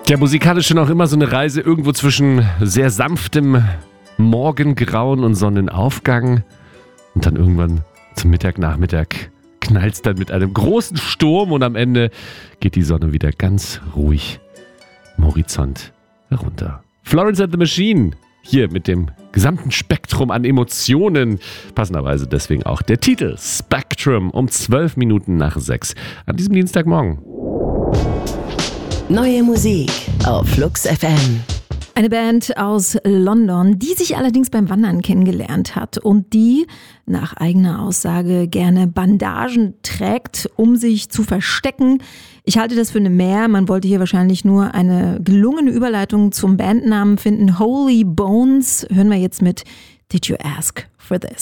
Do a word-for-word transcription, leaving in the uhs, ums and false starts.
Ja, musikalisch schon auch immer so eine Reise irgendwo zwischen sehr sanftem Morgengrauen und Sonnenaufgang und dann irgendwann zum Mittag, Nachmittag knallt es dann mit einem großen Sturm und am Ende geht die Sonne wieder ganz ruhig am Horizont herunter. Florence and the Machine, hier mit dem gesamten Spektrum an Emotionen, passenderweise deswegen auch der Titel Spectrum um zwölf Minuten nach sechs an diesem Dienstagmorgen. Neue Musik auf Flux F M. Eine Band aus London, die sich allerdings beim Wandern kennengelernt hat und die nach eigener Aussage gerne Bandagen trägt, um sich zu verstecken. Ich halte das für eine Mehr. Man wollte hier wahrscheinlich nur eine gelungene Überleitung zum Bandnamen finden. Holy Bones hören wir jetzt mit Did You Ask for This?